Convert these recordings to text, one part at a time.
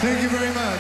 Thank you very much.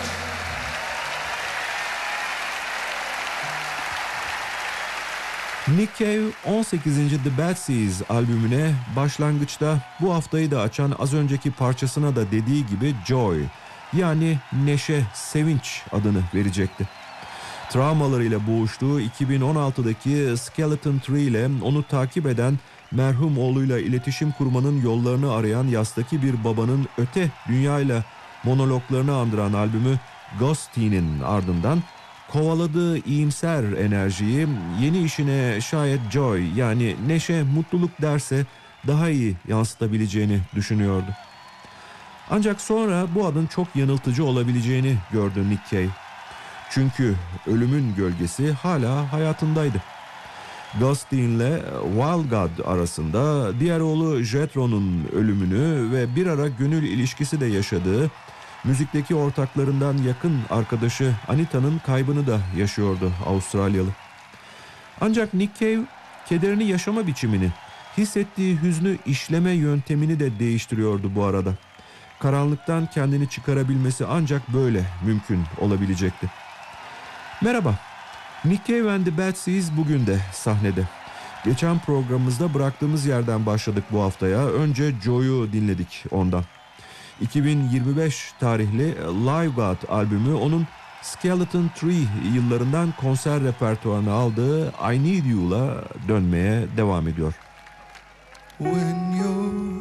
Nick Cave 18. The Bad Seeds albümüne başlangıçta bu haftayı da açan az önceki parçasına da dediği gibi Joy, yani neşe, sevinç adını verecekti. Travmalarıyla boğuştuğu 2016'daki Skeleton Tree ile onu takip eden merhum oğluyla iletişim kurmanın yollarını arayan yastaki bir babanın öte dünyayla monologlarını andıran albümü Ghostin'in ardından kovaladığı iyimser enerjiyi yeni işine şayet Joy, yani neşe, mutluluk derse daha iyi yansıtabileceğini düşünüyordu. Ancak sonra bu adın çok yanıltıcı olabileceğini gördü Nick Cave. Çünkü ölümün gölgesi hala hayatındaydı. Ghostin ile Wild God arasında diğer oğlu Jethro'nun ölümünü ve bir ara gönül ilişkisi de yaşadığı müzikteki ortaklarından yakın arkadaşı Anita'nın kaybını da yaşıyordu Avustralyalı. Ancak Nick Cave kederini yaşama biçimini, hissettiği hüznü işleme yöntemini de değiştiriyordu bu arada. Karanlıktan kendini çıkarabilmesi ancak böyle mümkün olabilecekti. Merhaba, Nick Cave and the Bad Seeds bugün de sahnede. Geçen programımızda bıraktığımız yerden başladık bu haftaya. Önce Joy'u dinledik ondan. 2025 tarihli Live God albümü onun Skeleton Tree yıllarından konser repertuarına aldığı I Need You'la dönmeye devam ediyor. When you're